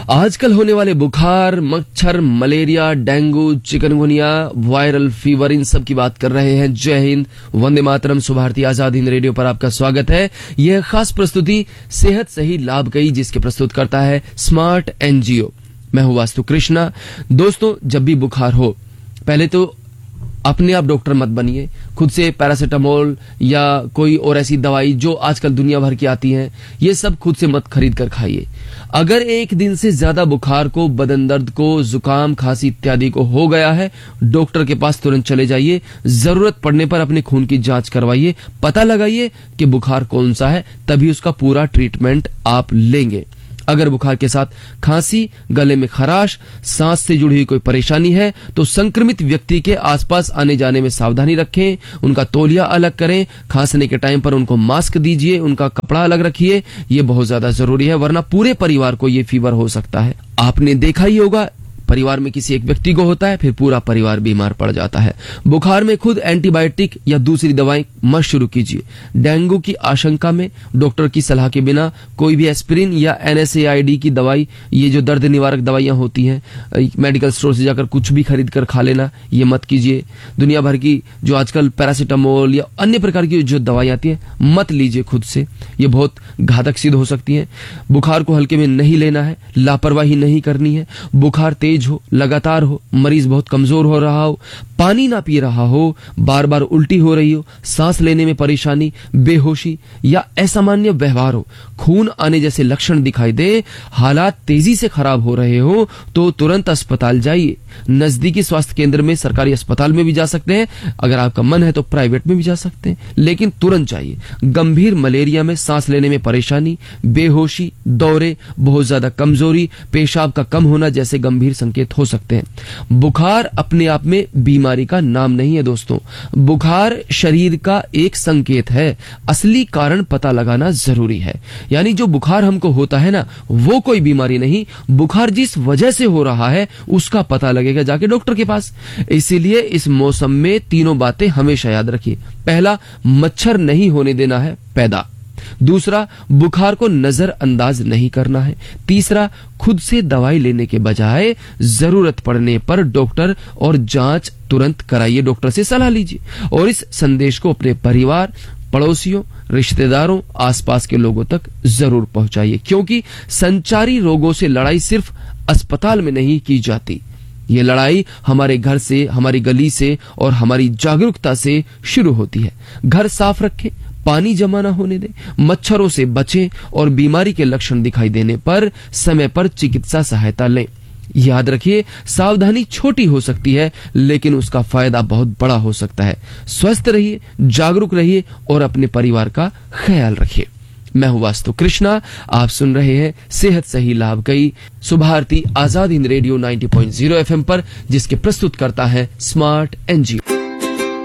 आजकल होने वाले बुखार, मच्छर, malaria, dengue, chikungunya, viral fever, इन सब की बात कर रहे हैं। जय हिंद, वंदे मातरम। सुभारती आजाद हिंद रेडियो पर आपका स्वागत है। यह खास प्रस्तुति सेहत सही लाभ कई, जिसके प्रस्तुत करता है स्मार्ट एनजीओ। मैं हूं वास्तु कृष्णा। दोस्तों, जब भी बुखार हो, पहले तो अपने आप डॉक्टर मत बनिए। खुद से पैरासिटामोल या कोई और ऐसी दवाई जो आजकल दुनिया भर की आती हैं, ये सब खुद से मत खरीद कर खाइए। अगर एक दिन से ज्यादा बुखार को, बदन दर्द को, जुकाम, खांसी इत्यादि को हो गया है, डॉक्टर के पास तुरंत चले जाइए। जरूरत पड़ने पर अपने खून की जांच करवाइए, पता लगाइए कि बुखार कौन सा है, तभी उसका पूरा ट्रीटमेंट आप लेंगे। अगर बुखार के साथ खांसी, गले में खराश, सांस से जुड़ी हुई कोई परेशानी है, तो संक्रमित व्यक्ति के आसपास आने जाने में सावधानी रखें। उनका तौलिया अलग करें। खांसने के टाइम पर उनको मास्क दीजिए, उनका कपड़ा अलग रखिए। ये बहुत ज्यादा जरूरी है, वरना पूरे परिवार को ये फीवर हो सकता है। आपने देखा ही होगा, परिवार में किसी एक व्यक्ति को होता है, फिर पूरा परिवार बीमार पड़ जाता है। बुखार में खुद एंटीबायोटिक या दूसरी दवाएं मत शुरू कीजिए। डेंगू की आशंका में डॉक्टर की सलाह के बिना कोई भी एस्पिरिन या NSAID की दवाई, ये जो दर्द निवारक दवाइयां होती हैं, मेडिकल स्टोर से जाकर कुछ भी खरीद कर खा लेना, ये मत कीजिए। दुनिया भर की जो आजकल पैरासिटामोल या अन्य प्रकार की जो दवाई आती है, मत लीजिए खुद से, ये बहुत घातक सिद्ध हो सकती है। बुखार को हल्के में नहीं लेना है, लापरवाही नहीं करनी है। बुखार तेज हो, लगातार हो, मरीज बहुत कमजोर हो रहा हो, पानी ना पी रहा हो, बार बार उल्टी हो रही हो, सांस लेने में परेशानी, बेहोशी या असामान्य व्यवहार हो, खून आने जैसे लक्षण दिखाई दे, हालात तेजी से खराब हो रहे हो, तो तुरंत अस्पताल जाइए। नजदीकी स्वास्थ्य केंद्र में, सरकारी अस्पताल में भी जा सकते हैं। अगर आपका मन है तो प्राइवेट में भी जा सकते हैं, लेकिन तुरंत जाइए। गंभीर मलेरिया में सांस लेने में परेशानी, बेहोशी, दौरे, बहुत ज्यादा कमजोरी, पेशाब का कम होना जैसे गंभीर संकेत हो सकते हैं। बुखार अपने आप में बीमारी का नाम नहीं है दोस्तों। बुखार शरीर का एक संकेत है। असली कारण पता लगाना जरूरी है। यानी जो बुखार हमको होता है ना, वो कोई बीमारी नहीं। बुखार जिस वजह से हो रहा है, उसका पता लगेगा जाके डॉक्टर के पास। इसीलिए इस मौसम में तीनों बातें हमेशा याद रखिए। पहला, मच्छर नहीं होने देना है पैदा। दूसरा, बुखार को नजरअंदाज नहीं करना है। तीसरा, खुद से दवाई लेने के बजाय जरूरत पड़ने पर डॉक्टर और जांच तुरंत कराइए, डॉक्टर से सलाह लीजिए। और इस संदेश को अपने परिवार, पड़ोसियों, रिश्तेदारों, आसपास के लोगों तक जरूर पहुंचाइए, क्योंकि संचारी रोगों से लड़ाई सिर्फ अस्पताल में नहीं की जाती। ये लड़ाई हमारे घर से, हमारी गली से और हमारी जागरूकता से शुरू होती है। घर साफ रखें, पानी जमा न होने दें, मच्छरों से बचें और बीमारी के लक्षण दिखाई देने पर समय पर चिकित्सा सहायता लें। याद रखिए, सावधानी छोटी हो सकती है, लेकिन उसका फायदा बहुत बड़ा हो सकता है। स्वस्थ रहिए, जागरूक रहिए और अपने परिवार का ख्याल रखिए। मैं हूं वास्तु कृष्णा। आप सुन रहे हैं सेहत सही लाभ कई, सुभारती आजाद हिंद रेडियो 90.0 FM पर, जिसके प्रस्तुत करता है स्मार्ट एनजीओ।